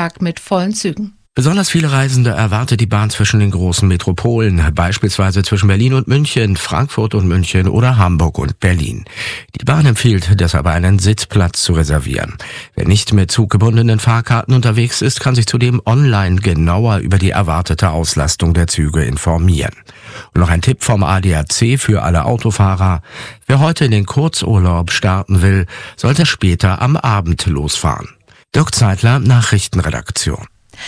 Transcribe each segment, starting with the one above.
Tag mit vollen Zügen. Besonders viele Reisende erwartet die Bahn zwischen den großen Metropolen, beispielsweise zwischen Berlin und München, Frankfurt und München oder Hamburg und Berlin. Die Bahn empfiehlt deshalb einen Sitzplatz zu reservieren. Wer nicht mit zuggebundenen Fahrkarten unterwegs ist, kann sich zudem online genauer über die erwartete Auslastung der Züge informieren. Und noch ein Tipp vom ADAC für alle Autofahrer: Wer heute in den Kurzurlaub starten will, sollte später am Abend losfahren. Dirk Zeitler, Nachrichtenredaktion.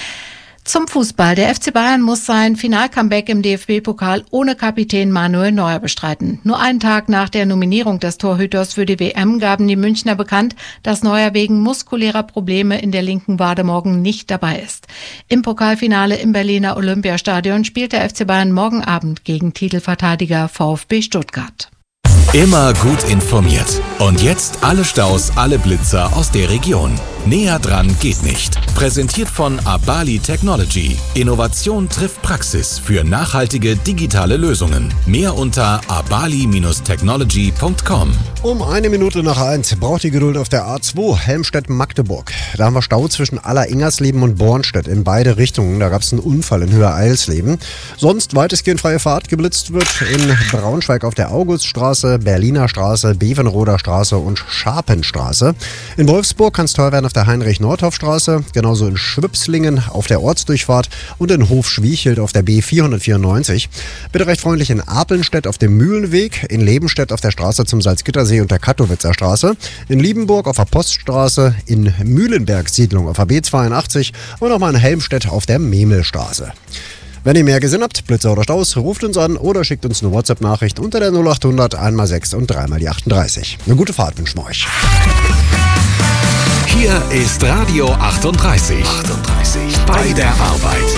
Zum Fußball. Der FC Bayern muss sein Final-Comeback im DFB-Pokal ohne Kapitän Manuel Neuer bestreiten. Nur einen Tag nach der Nominierung des Torhüters für die WM gaben die Münchner bekannt, dass Neuer wegen muskulärer Probleme in der linken Wade morgen nicht dabei ist. Im Pokalfinale im Berliner Olympiastadion spielt der FC Bayern morgen Abend gegen Titelverteidiger VfB Stuttgart. Immer gut informiert. Und jetzt alle Staus, alle Blitzer aus der Region. Näher dran geht nicht. Präsentiert von Abali Technology. Innovation trifft Praxis für nachhaltige digitale Lösungen. Mehr unter abali-technology.com. Um 1:01 braucht die Geduld auf der A2 Helmstedt-Magdeburg. Da haben wir Stau zwischen Aller-Ingersleben und Bornstedt in beide Richtungen. Da gab es einen Unfall in Höhe-Eilsleben. Sonst weitestgehend freie Fahrt. Geblitzt wird in Braunschweig auf der Auguststraße, Berliner Straße, Bevenroder Straße und Scharpenstraße. In Wolfsburg kann es teuer werden auf der Heinrich-Nordhoff-Straße, genauso in Schwipslingen auf der Ortsdurchfahrt und in Hofschwiechelt auf der B494. Bitte recht freundlich in Apelnstedt auf dem Mühlenweg, in Lebenstedt auf der Straße zum Salzgittersee und der Kattowitzer Straße, in Liebenburg auf der Poststraße, in Mühlenberg-Siedlung auf der B82 und nochmal in Helmstedt auf der Memelstraße. Wenn ihr mehr Gesinn habt, Blitzer oder Staus, ruft uns an oder schickt uns eine WhatsApp-Nachricht unter der 0800 1x6 und 3x38. Eine gute Fahrt wünschen wir euch. Hier ist Radio 38. Bei der Arbeit.